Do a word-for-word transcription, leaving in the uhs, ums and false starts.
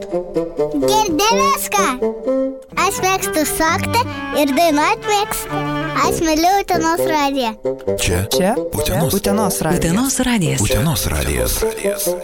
Girdėjęs ką? Aš mėgstu šokti ir dainuot mėgstu. Aš myliu Utenos radiją. Čia? Čia? Utenos. Utenos radijas. Utenos radijas. Utenos radijas.